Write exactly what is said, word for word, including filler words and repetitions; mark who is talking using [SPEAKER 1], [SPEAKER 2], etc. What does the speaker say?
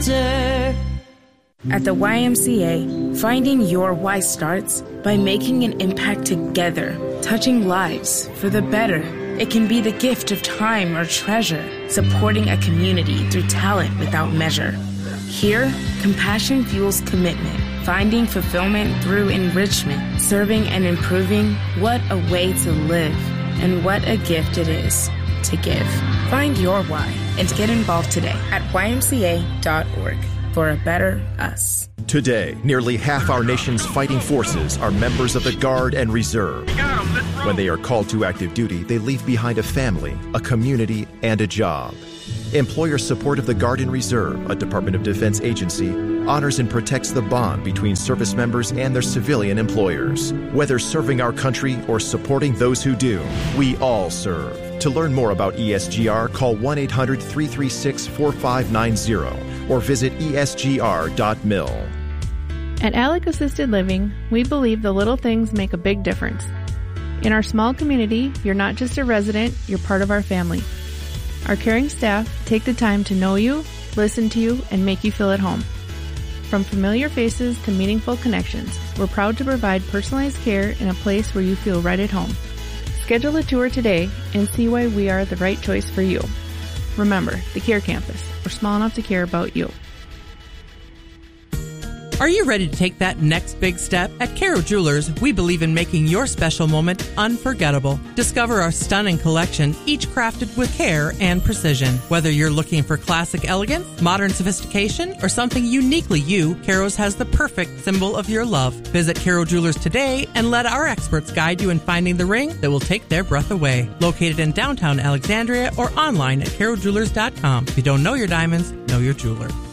[SPEAKER 1] shelter.
[SPEAKER 2] At the Y M C A, finding your why starts by making an impact together, touching lives for the better. It can be the gift of time or treasure, supporting a community through talent without measure. Here, compassion fuels commitment, finding fulfillment through enrichment, serving and improving. What a way to live, and what a gift it is to give. Find your why and get involved today at Y M C A dot org for a better us.
[SPEAKER 3] Today, nearly half our nation's fighting forces are members of the Guard and Reserve. When they are called to active duty, they leave behind a family, a community, and a job. Employer support of the Guard and Reserve, a Department of Defense agency, honors and protects the bond between service members and their civilian employers. Whether serving our country or supporting those who do, we all serve. To learn more about E S G R, call one eight hundred three three six four five nine zero or visit E S G R dot mil.
[SPEAKER 4] At Alec Assisted Living, we believe the little things make a big difference. In our small community, you're not just a resident, you're part of our family. Our caring staff take the time to know you, listen to you, and make you feel at home. From familiar faces to meaningful connections, we're proud to provide personalized care in a place where you feel right at home. Schedule a tour today and see why we are the right choice for you. Remember, the Care Campus. We're small enough to care about you.
[SPEAKER 5] Are you ready to take that next big step? At Caro Jewelers, we believe in making your special moment unforgettable. Discover our stunning collection, each crafted with care and precision. Whether you're looking for classic elegance, modern sophistication, or something uniquely you, Caro's has the perfect symbol of your love. Visit Caro Jewelers today and let our experts guide you in finding the ring that will take their breath away. Located in downtown Alexandria or online at caro jewelers dot com. If you don't know your diamonds, know your jeweler.